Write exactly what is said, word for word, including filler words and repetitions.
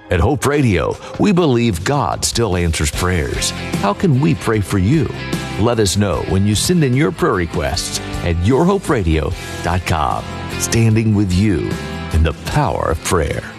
At Hope Radio, we believe God still answers prayers. How can we pray for you? Let us know when you send in your prayer requests at your hope radio dot com. Standing with you in the power of prayer.